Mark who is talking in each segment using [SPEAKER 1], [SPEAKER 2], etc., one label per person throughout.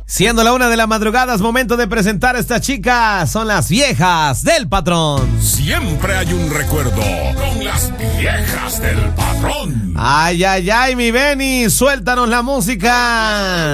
[SPEAKER 1] Siendo la 1 de la madrugada, es momento de presentar a estas chicas. Son las viejas del patrón.
[SPEAKER 2] Siempre hay un recuerdo con las viejas del patrón.
[SPEAKER 1] Ay, ay, ay, mi Benny, suéltanos la música.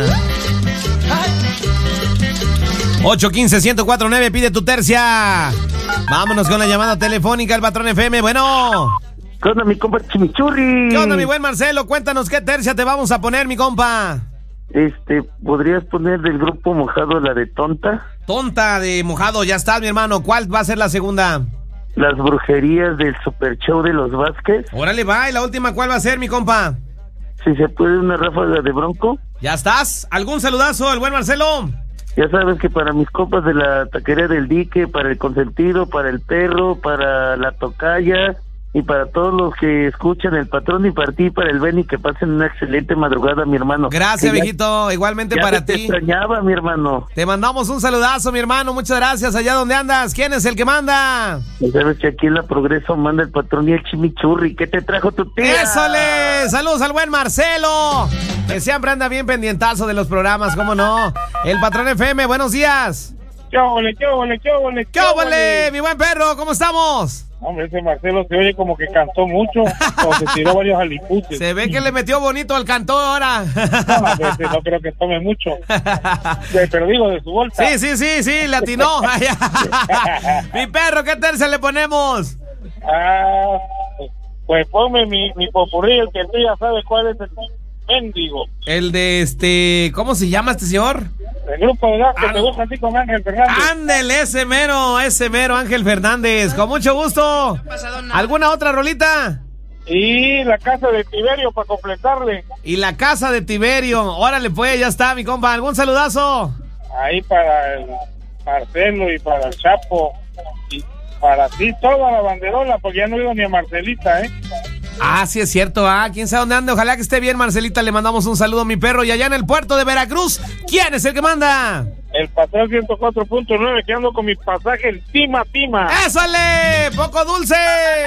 [SPEAKER 1] 815-1049, pide tu tercia. Vámonos con la llamada telefónica al Patrón FM. Bueno.
[SPEAKER 3] ¿Qué onda, mi compa Chimichurri?
[SPEAKER 1] ¿Qué onda, mi buen Marcelo? Cuéntanos qué tercia te vamos a poner, mi compa.
[SPEAKER 3] ¿Podrías poner del grupo Mojado la de Tonta?
[SPEAKER 1] Tonta de Mojado, ya está, mi hermano. ¿Cuál va a ser la segunda?
[SPEAKER 3] Las brujerías del Super Show de los Vázquez.
[SPEAKER 1] Órale, va. ¿Y la última cuál va a ser, mi compa?
[SPEAKER 3] Si se puede, una ráfaga de Bronco.
[SPEAKER 1] Ya estás. ¿Algún saludazo, el buen Marcelo?
[SPEAKER 3] Ya sabes que para mis compas de la taquería del Dique, para el Consentido, para el Perro, para la Tocaya y para todos los que escuchan el patrón y para ti, para el Benny, que pasen una excelente madrugada, mi hermano.
[SPEAKER 1] Gracias, viejito. Igualmente para ti.
[SPEAKER 3] Te extrañaba, mi hermano.
[SPEAKER 1] Te mandamos un saludazo, mi hermano. Muchas gracias. Allá donde andas, ¿quién es el que manda?
[SPEAKER 3] Ya sabes que aquí en la Progreso manda el patrón y el Chimichurri. ¿Qué te trajo tu tía?
[SPEAKER 1] ¡Ésole! Saludos al buen Marcelo, que siempre anda bien pendientazo de los programas, ¿cómo no? El Patrón FM, buenos días.
[SPEAKER 4] ¡Qué óvole, qué óvole, qué óvole!
[SPEAKER 1] ¡Qué óvole, mi buen perro! ¿Cómo estamos?
[SPEAKER 4] Hombre, ese Marcelo se oye como que cantó mucho, o se tiró varios aliputes.
[SPEAKER 1] Se ve que le metió bonito al cantó ahora.
[SPEAKER 4] No creo que tome mucho. Pero digo, de su bolsa.
[SPEAKER 1] Sí, le atinó. Mi perro, ¿qué tercia le ponemos?
[SPEAKER 4] Pues ponme mi popurrí, el que tú ya sabes cuál es el mendigo.
[SPEAKER 1] El de ¿cómo se llama este señor?
[SPEAKER 4] El grupo de gas que te gusta así con Ángel Fernández.
[SPEAKER 1] Ándele, ese mero Ángel Fernández, con mucho gusto. ¿Alguna otra rolita?
[SPEAKER 4] Y la casa de Tiberio para completarle.
[SPEAKER 1] Y la casa de Tiberio, órale pues, ya está, mi compa. ¿Algún saludazo?
[SPEAKER 4] Ahí para el Marcelo y para el Chapo y para ti toda la banderola, porque ya no he ido ni a Marcelita,
[SPEAKER 1] Sí es cierto, quién sabe dónde anda. Ojalá que esté bien, Marcelita. Le mandamos un saludo a mi perro. Y allá en el puerto de Veracruz, ¿quién es el que manda?
[SPEAKER 4] El patrón 104.9, que ando con mi pasaje, el Tima.
[SPEAKER 1] ¡Ésale! ¡Poco dulce!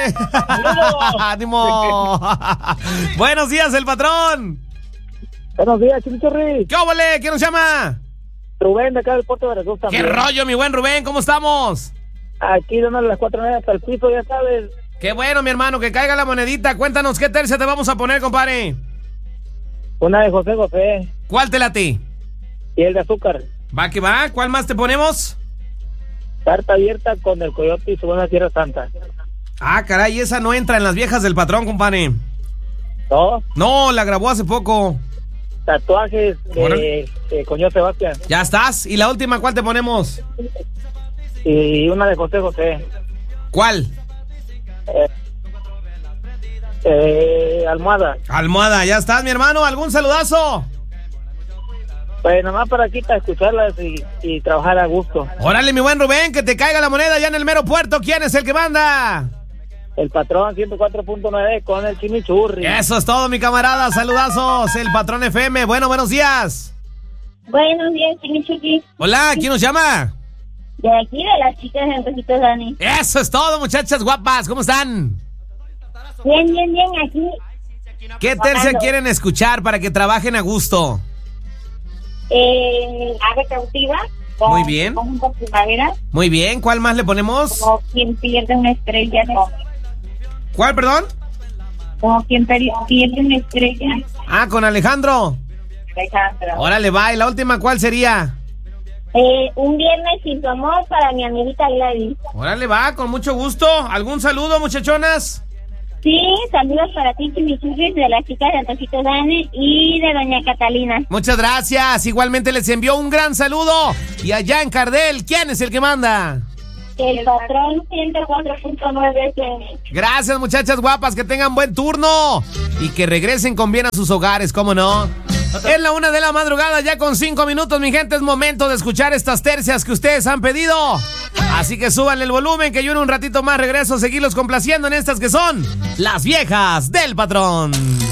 [SPEAKER 1] ¡Ánimo! Buenos días, el patrón.
[SPEAKER 3] Buenos días, Chimichurri.
[SPEAKER 1] ¿Qué óvole? ¿Quién nos llama?
[SPEAKER 3] Rubén, de acá del puerto de Veracruz también.
[SPEAKER 1] ¿Qué rollo, mi buen Rubén? ¿Cómo estamos?
[SPEAKER 3] Aquí dándole las 4:9 hasta el piso, ya sabes.
[SPEAKER 1] Qué bueno, mi hermano, que caiga la monedita. Cuéntanos qué tercia te vamos a poner, compadre.
[SPEAKER 3] Una de José José.
[SPEAKER 1] ¿Cuál te late?
[SPEAKER 3] Y el de azúcar.
[SPEAKER 1] Va que va. ¿Cuál más te ponemos?
[SPEAKER 3] Carta abierta con el Coyote y su buena Tierra Santa.
[SPEAKER 1] Caray, esa no entra en las viejas del patrón, compadre.
[SPEAKER 3] ¿No?
[SPEAKER 1] No, la grabó hace poco.
[SPEAKER 3] Tatuajes de Coño Sebastián.
[SPEAKER 1] Ya estás. ¿Y la última cuál te ponemos?
[SPEAKER 3] Y una de José José.
[SPEAKER 1] ¿Cuál? Almohada, ya estás, mi hermano. ¿Algún saludazo?
[SPEAKER 3] Pues nomás para aquí, para escucharlas y trabajar a gusto.
[SPEAKER 1] Órale, mi buen Rubén, que te caiga la moneda ya en el mero puerto. ¿Quién es el que manda?
[SPEAKER 3] El patrón 104.9 con el Chimichurri.
[SPEAKER 1] Eso es todo, mi camarada. Saludazos, el Patrón FM. Buenos días.
[SPEAKER 5] Buenos días, Chimichurri.
[SPEAKER 1] Hola, ¿quién nos llama?
[SPEAKER 5] De aquí, de las chicas de Antojitos Dani.
[SPEAKER 1] Eso es todo, muchachas guapas. ¿Cómo están?
[SPEAKER 5] Bien, aquí.
[SPEAKER 1] ¿Qué tercia quieren escuchar para que trabajen a gusto?
[SPEAKER 5] Ave cautiva.
[SPEAKER 1] Muy bien.
[SPEAKER 5] Con primavera.
[SPEAKER 1] Muy bien. ¿Cuál más le ponemos?
[SPEAKER 5] Como quien pierde una estrella.
[SPEAKER 1] ¿Cuál, perdón?
[SPEAKER 5] Como quien pierde una estrella.
[SPEAKER 1] Con Alejandro. Órale, va. ¿Y la última cuál sería?
[SPEAKER 5] Un viernes sin tu amor para mi amiguita Gladys.
[SPEAKER 1] Órale, va, con mucho gusto. ¿Algún saludo, muchachonas?
[SPEAKER 5] Sí, saludos para ti, Chimichurri, de las chicas de Antojitos Dani y de doña Catalina.
[SPEAKER 1] Muchas gracias. Igualmente les envió un gran saludo. Y allá en Cardel, ¿quién es el que manda?
[SPEAKER 5] El patrón 104.9 FM.
[SPEAKER 1] Gracias, muchachas guapas, que tengan buen turno y que regresen con bien a sus hogares, ¿cómo no? Es la 1 de la madrugada, ya con 5 minutos, mi gente. Es momento de escuchar estas tercias que ustedes han pedido. Así que súbanle el volumen, que yo en un ratito más regreso a seguirlos complaciendo en estas que son las viejas del patrón.